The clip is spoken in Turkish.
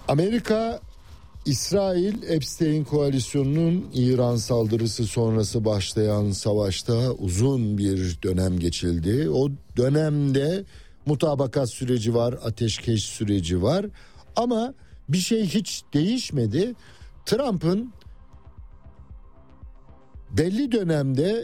Amerika, İsrail, Epstein koalisyonunun İran saldırısı sonrası başlayan savaşta uzun bir dönem geçildi. O dönemde mutabakat süreci var, ateşkes süreci var ama bir şey hiç değişmedi. Trump'ın belli dönemde